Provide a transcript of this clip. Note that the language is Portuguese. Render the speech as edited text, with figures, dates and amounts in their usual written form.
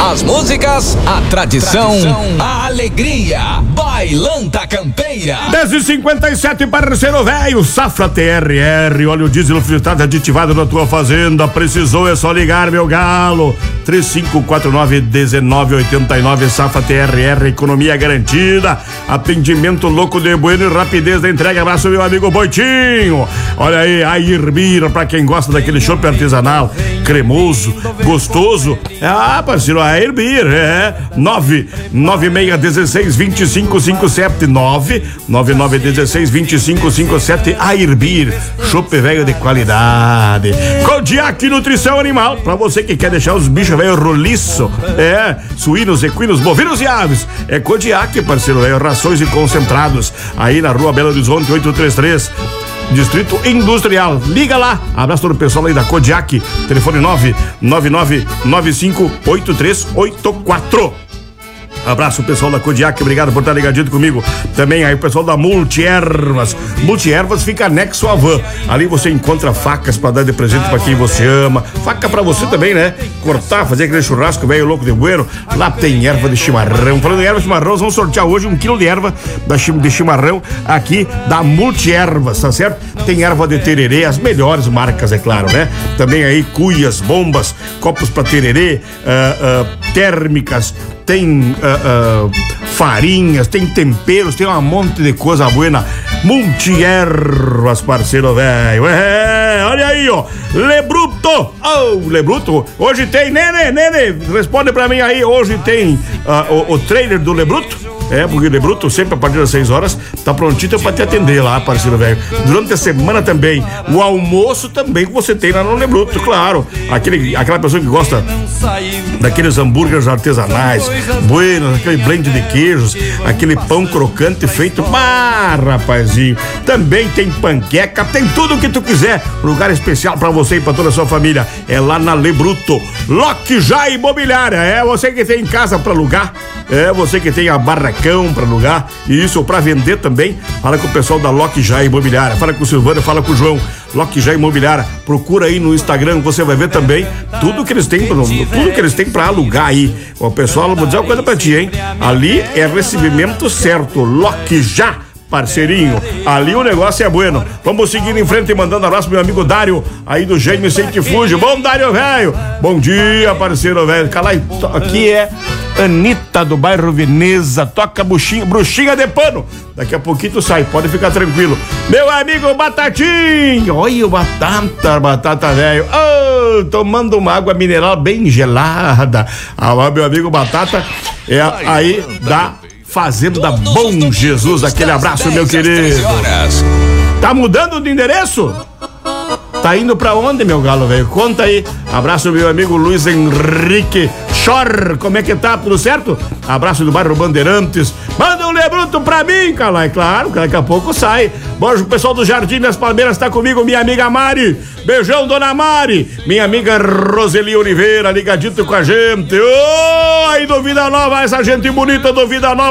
As músicas, a tradição, a alegria. Bailanta Campeira. 10h57, parceiro velho. Safra TRR, óleo diesel filtrado aditivado na tua fazenda. Precisou, é só ligar, meu galo. 3549-1989. Safra TRR, economia garantida. Atendimento louco de bueno e rapidez da entrega. Abraço, meu amigo Boitinho. Olha aí, a Irbir, pra quem gosta daquele chopp artesanal, cremoso, gostoso. Ah, parceiro, a Irbir, 996162557, 999162557, a Irbir, chopp velho de qualidade. Kodiak Nutrição Animal, pra você que quer deixar os bichos velho roliço, suínos, equinos, bovinos e aves, é Kodiak, parceiro velho, rações e concentrados, aí na Rua Belo Horizonte 833, Distrito Industrial. Liga lá. Abraço todo o pessoal aí da Kodiak. Telefone 999958384. Abraço o pessoal da Kodiak, obrigado por estar ligadinho comigo. Também aí o pessoal da Multiervas. Multiervas fica anexo à van. Ali você encontra facas pra dar de presente pra quem você ama. Faca pra você também, né? Cortar, fazer aquele churrasco velho louco de bueno. Lá tem erva de chimarrão. Falando em erva de chimarrão, nós vamos sortear hoje 1 quilo de erva de chimarrão aqui da Multiervas, tá certo? Tem erva de tererê, as melhores marcas, é claro, né? Também aí cuias, bombas, copos pra tererê, térmicas, tem farinhas, tem temperos, tem um monte de coisa buena. Multiervas, parceiro velho. Olha aí, ó. Lebruto. Lebruto. Hoje tem, Nene, responde pra mim aí. Hoje tem o trailer do Lebruto. Porque o Lebruto sempre a partir das 6 horas tá prontinho pra te atender lá, parceiro velho. Durante a semana também, o almoço também que você tem lá no Lebruto, claro. Aquela pessoa que gosta daqueles hambúrgueres artesanais, buenos, aquele blend de queijos, aquele pão crocante feito, rapazinho. Também tem panqueca, tem tudo o que tu quiser. Lugar especial pra você e pra toda a sua família. É lá na Lebruto. Lockjaw Imobiliária. É você que tem casa pra alugar. É você que tem a barracão pra alugar. E isso pra vender também. Fala com o pessoal da Lockjaw Imobiliária. Fala com o Silvano, fala com o João. Lockjaw Imobiliária. Procura aí no Instagram, você vai ver também tudo que eles têm pra alugar aí. O pessoal, vou dizer uma coisa pra ti, hein? Ali é recebimento certo. Lockjaw, parceirinho, ali o negócio é bueno. Vamos seguir em frente e mandando abraço pro meu amigo Dário, aí do Gênio Centifúgio. Bom, Dário, velho. Bom dia, parceiro, velho. Aqui é Anitta do bairro Veneza. Toca bruxinha de pano. Daqui a pouquinho tu sai, pode ficar tranquilo. Meu amigo Batatinho. Olha o batata velho. Tomando uma água mineral bem gelada. Meu amigo Batata é aí da Fazenda Bom Jesus. Aquele abraço, meu querido. Tá mudando de endereço? Tá indo pra onde, meu galo, velho? Conta aí. Abraço, meu amigo Luiz Henrique Chor. Como é que tá? Tudo certo? Abraço do bairro Bandeirantes. Manda um Lebruto pra mim, cara. É claro, daqui a pouco sai. Beijo pro pessoal do Jardim das Palmeiras, tá comigo, minha amiga Mari. Beijão, dona Mari. Minha amiga Roseli Oliveira, ligadito com a gente. Aí do Vida Nova, essa gente bonita do Vida Nova.